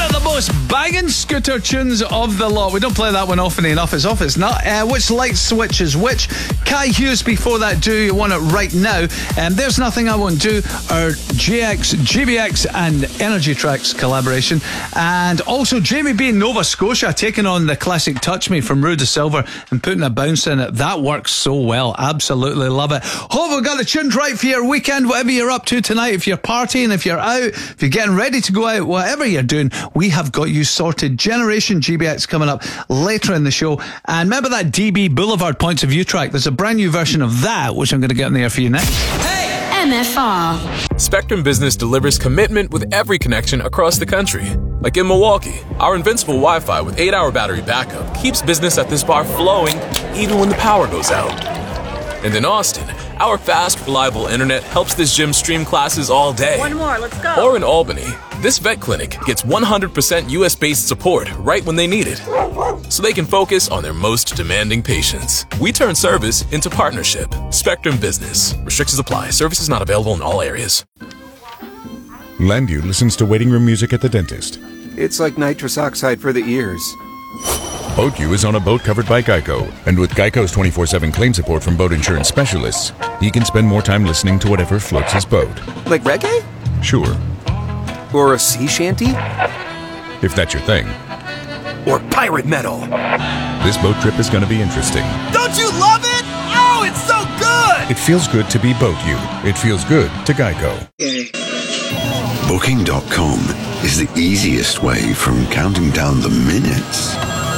of the most banging scooter tunes of the lot. We don't play that one often enough. It's off, it's not. Which light switch is which? Kai Hughes before that, Do You Want It Right Now? There's Nothing I Won't Do, our GX, GBX and Energy Tracks collaboration. And also Jamie B in Nova Scotia taking on the classic Touch Me from Rue de Silver and putting a bounce in it. That works so well. Absolutely love it. Hope we've got the tunes right for your weekend, whatever you're up to tonight. If you're partying, if you're out, if you're getting ready to go out, whatever you're doing, we have got you sorted. Generation GBX coming up later in the show. And remember that DB Boulevard Points of View track? There's a brand new version of that, which I'm going to get on the air for you next. Hey! MFR. Spectrum Business delivers commitment with every connection across the country. Like in Milwaukee, our invincible Wi-Fi with 8-hour battery backup keeps business at this bar flowing even when the power goes out. And in Austin, our fast, reliable internet helps this gym stream classes all day. One more, let's go. Or in Albany, this vet clinic gets 100% US-based support right when they need it, so they can focus on their most demanding patients. We turn service into partnership. Spectrum Business. Restrictions apply. Services not available in all areas. Landu listens to waiting room music at the dentist. It's like nitrous oxide for the ears. BoatU is on a boat covered by Geico, and with Geico's 24/7 claim support from boat insurance specialists, he can spend more time listening to whatever floats his boat. Like reggae? Sure. Or a sea shanty? If that's your thing. Or pirate metal? This boat trip is going to be interesting. Don't you love it? Oh, it's so good! It feels good to be BoatU. It feels good to Geico. Booking.com is the easiest way from counting down the minutes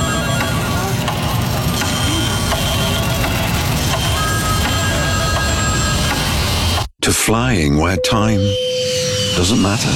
to flying where time doesn't matter.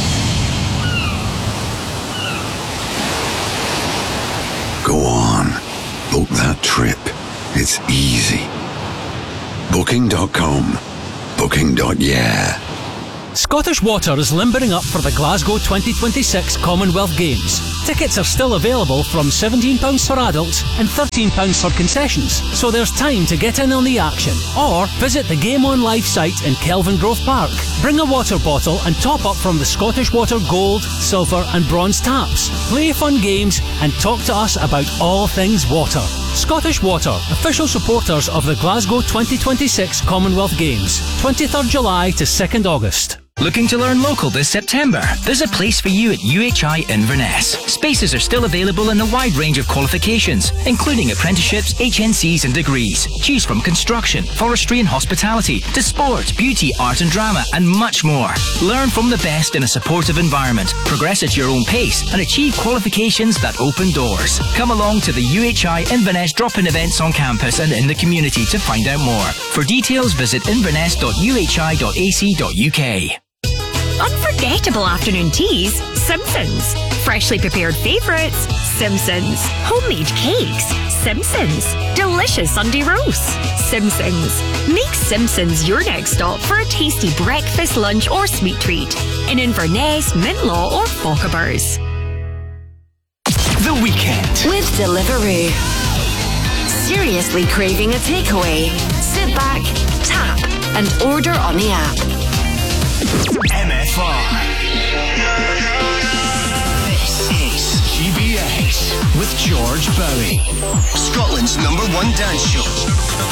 Go on, book that trip. It's easy. Booking.com. Booking.yeah. Scottish Water is limbering up for the Glasgow 2026 Commonwealth Games. Tickets are still available from £17 for adults and £13 for concessions, so there's time to get in on the action. Or visit the Game On Live site in Kelvingrove Park. Bring a water bottle and top up from the Scottish Water Gold, Silver and Bronze taps. Play fun games and talk to us about all things water. Scottish Water, official supporters of the Glasgow 2026 Commonwealth Games, 23rd July to 2nd August. Looking to learn local this September? There's a place for you at UHI Inverness. Spaces are still available in a wide range of qualifications, including apprenticeships, HNCs and degrees. Choose from construction, forestry and hospitality, to sport, beauty, art and drama, and much more. Learn from the best in a supportive environment, progress at your own pace, and achieve qualifications that open doors. Come along to the UHI Inverness drop-in events on campus and in the community to find out more. For details, visit inverness.uhi.ac.uk. Unforgettable afternoon teas, Simpsons. Freshly prepared favourites, Simpsons. Homemade cakes, Simpsons. Delicious Sunday roasts, Simpsons. Make Simpsons your next stop for a tasty breakfast, lunch or sweet treat in Inverness, Mintlaw or Fochabers. The Weekend with Deliveroo. Seriously craving a takeaway? Sit back, tap and order on the app. MFR. This is GBX with George Bowie, Scotland's #1 dance show.